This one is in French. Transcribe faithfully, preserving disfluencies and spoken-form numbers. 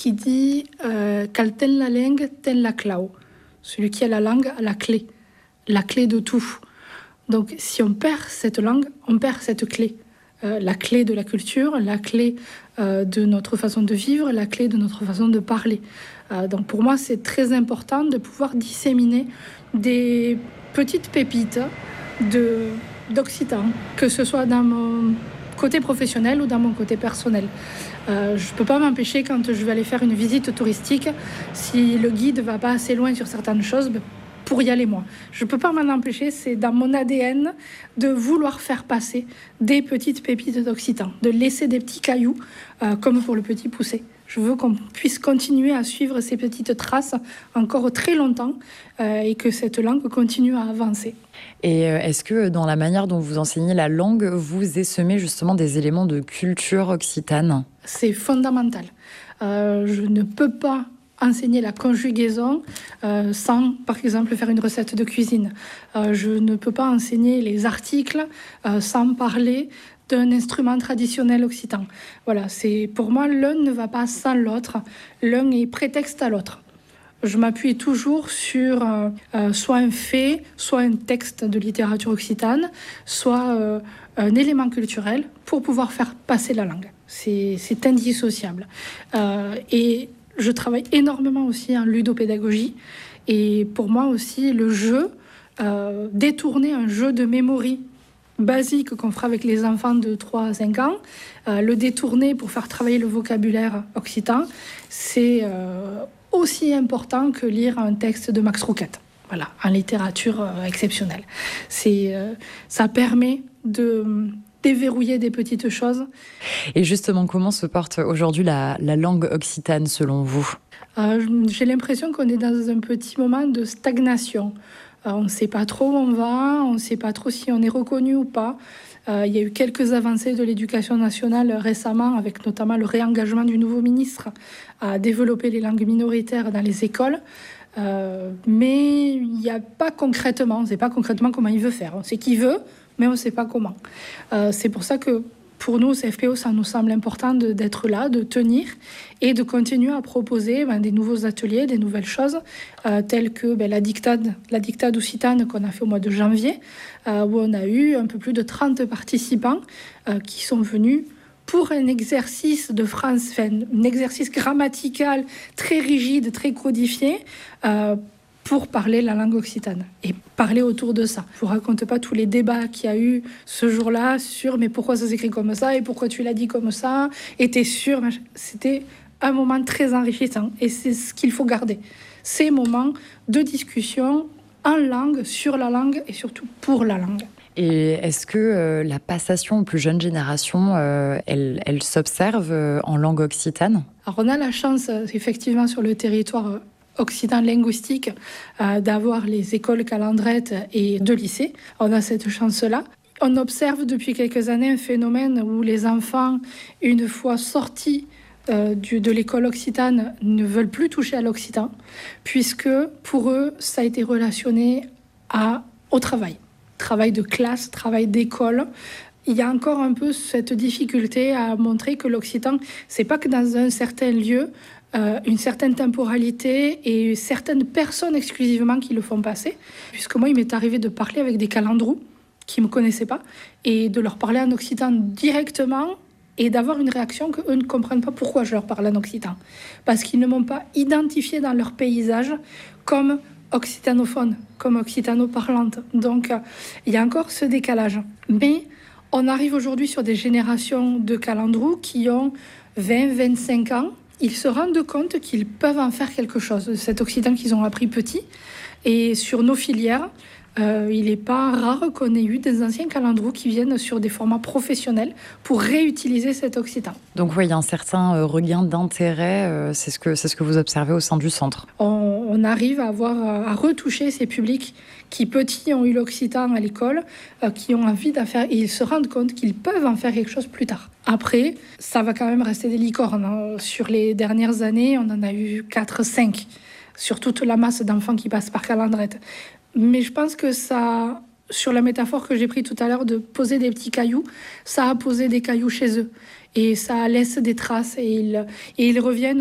qui dit euh, « Quel ten la langue, ten la clau ». Celui qui a la langue a la clé, la clé de tout. Donc si on perd cette langue, on perd cette clé. Euh, la clé de la culture, la clé euh, de notre façon de vivre, la clé de notre façon de parler. Euh, donc pour moi, c'est très important de pouvoir disséminer des petites pépites de, d'occitan, que ce soit dans mon côté professionnel ou dans mon côté personnel. Euh, je ne peux pas m'empêcher, quand je vais aller faire une visite touristique, si le guide ne va pas assez loin sur certaines choses, ben, pour y aller moi. Je ne peux pas m'en empêcher, c'est dans mon A D N de vouloir faire passer des petites pépites d'occitan, de laisser des petits cailloux, euh, comme pour le petit poucet. Je veux qu'on puisse continuer à suivre ces petites traces encore très longtemps euh, et que cette langue continue à avancer. Et est-ce que dans la manière dont vous enseignez la langue, vous essemez justement des éléments de culture occitane ? C'est fondamental. Euh, je ne peux pas enseigner la conjugaison euh, sans, par exemple, faire une recette de cuisine. Euh, je ne peux pas enseigner les articles euh, sans parler d'un instrument traditionnel occitan. Voilà, c'est, pour moi, l'un ne va pas sans l'autre. L'un est prétexte à l'autre. Je m'appuie toujours sur euh, euh, soit un fait, soit un texte de littérature occitane, soit euh, un élément culturel pour pouvoir faire passer la langue. C'est, c'est indissociable. Euh, et je travaille énormément aussi en ludopédagogie. Et pour moi aussi, le jeu, euh, détourner un jeu de mémoire basique qu'on fera avec les enfants de trois à cinq ans, euh, le détourner pour faire travailler le vocabulaire occitan, c'est euh, aussi important que lire un texte de Max Rouquette, voilà, en littérature euh, exceptionnelle. C'est, euh, ça permet de déverrouiller des petites choses. Et justement, comment se porte aujourd'hui la, la langue occitane selon vous ? euh, J'ai l'impression qu'on est dans un petit moment de stagnation. Euh, on ne sait pas trop où on va, on ne sait pas trop si on est reconnu ou pas. Euh, il y a eu quelques avancées de l'éducation nationale récemment, avec notamment le réengagement du nouveau ministre à développer les langues minoritaires dans les écoles. Euh, mais il n'y a pas concrètement, on ne sait pas concrètement comment il veut faire. On sait qu'il veut, mais on ne sait pas comment. Euh, c'est pour ça que pour nous, C F P O, ça nous semble important de, d'être là, de tenir et de continuer à proposer ben, des nouveaux ateliers, des nouvelles choses, euh, telles que ben, la dictade, la dictade occitane qu'on a fait au mois de janvier, euh, où on a eu un peu plus de trente participants euh, qui sont venus pour un exercice de France, enfin, un exercice grammatical très rigide, très codifié, euh, pour parler la langue occitane et parler autour de ça. Je vous raconte pas tous les débats qu'il y a eu ce jour-là sur mais pourquoi ça s'écrit comme ça et pourquoi tu l'as dit comme ça et t'es sûr. C'était un moment très enrichissant et c'est ce qu'il faut garder. Ces moments de discussion en langue, sur la langue et surtout pour la langue. Et est-ce que euh, la passation aux plus jeunes générations, euh, elle, elle s'observe euh, en langue occitane ? Alors on a la chance, effectivement, sur le territoire euh, occitan linguistique, euh, d'avoir les écoles calandrettes et deux lycées. On a cette chance-là. On observe depuis quelques années un phénomène où les enfants, une fois sortis euh, du, de l'école occitane, ne veulent plus toucher à l'occitan, puisque pour eux, ça a été relationné à, au travail. Travail de classe, travail d'école. Il y a encore un peu cette difficulté à montrer que l'occitan, c'est pas que dans un certain lieu, euh, une certaine temporalité et certaines personnes exclusivement qui le font passer. Puisque moi, il m'est arrivé de parler avec des calandrous qui ne me connaissaient pas et de leur parler en occitan directement et d'avoir une réaction qu'eux ne comprennent pas pourquoi je leur parle en occitan. Parce qu'ils ne m'ont pas identifié dans leur paysage comme occitanophone, comme occitano-parlante. Donc, euh, il y a encore ce décalage. Mais on arrive aujourd'hui sur des générations de calandrous qui ont vingt à vingt-cinq ans. Ils se rendent compte qu'ils peuvent en faire quelque chose de cet occitan qu'ils ont appris petit. Et sur nos filières, euh, il n'est pas rare qu'on ait eu des anciens calandrous qui viennent sur des formats professionnels pour réutiliser cet occitan. Donc oui, il y a un certain euh, regain d'intérêt, euh, c'est ce que, c'est ce que vous observez au sein du centre. On, on arrive à, avoir, à retoucher ces publics qui, petits, ont eu l'occitan à l'école, euh, qui ont envie d'en faire, et ils se rendent compte qu'ils peuvent en faire quelque chose plus tard. Après, ça va quand même rester des licornes, hein. Sur les dernières années, on en a eu quatre cinq, sur toute la masse d'enfants qui passent par calandrette. Mais je pense que ça, sur la métaphore que j'ai prise tout à l'heure de poser des petits cailloux, ça a posé des cailloux chez eux. Et ça laisse des traces et ils, et ils reviennent